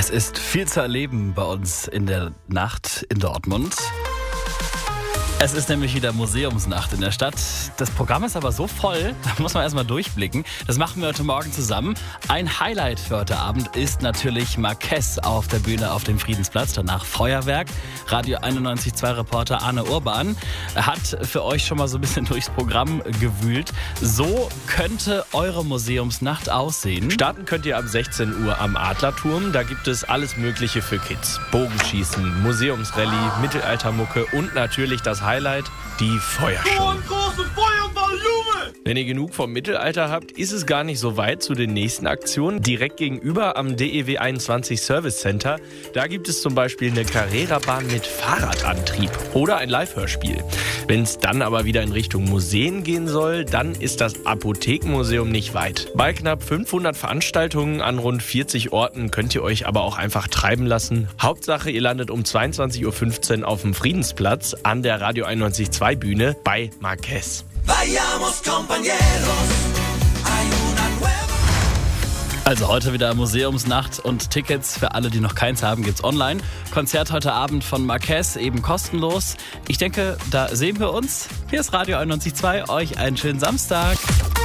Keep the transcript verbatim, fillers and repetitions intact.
Es ist viel zu erleben bei uns in der Nacht in Dortmund. Es ist nämlich wieder Museumsnacht in der Stadt. Das Programm ist aber so voll, da muss man erstmal durchblicken. Das machen wir heute Morgen zusammen. Ein Highlight für heute Abend ist natürlich Marquez auf der Bühne auf dem Friedensplatz. Danach Feuerwerk. Radio einundneunzig Komma zwei Reporter Arne Urban hat für euch schon mal so ein bisschen durchs Programm gewühlt. So könnte eure Museumsnacht aussehen. Starten könnt ihr ab sechzehn Uhr am Adlerturm. Da gibt es alles Mögliche für Kids. Bogenschießen, Museumsrallye, Mittelaltermucke und natürlich das Highlight, die Feuershow. Wenn ihr genug vom Mittelalter habt, ist es gar nicht so weit zu den nächsten Aktionen. Direkt gegenüber am D E W einundzwanzig Service Center, da gibt es zum Beispiel eine Carrera-Bahn mit Fahrradantrieb oder ein Live-Hörspiel. Wenn es dann aber wieder in Richtung Museen gehen soll, dann ist das Apothekenmuseum nicht weit. Bei knapp fünfhundert Veranstaltungen an rund vierzig Orten könnt ihr euch aber auch einfach treiben lassen. Hauptsache, ihr landet um zweiundzwanzig Uhr fünfzehn auf dem Friedensplatz an der Radio einundneunzig Komma zwei Bühne bei Marquez. Also heute wieder Museumsnacht und Tickets für alle, die noch keins haben, gibt's online. Konzert heute Abend von Marquez, eben kostenlos. Ich denke, da sehen wir uns. Hier ist Radio einundneunzig Komma zwei. Euch einen schönen Samstag.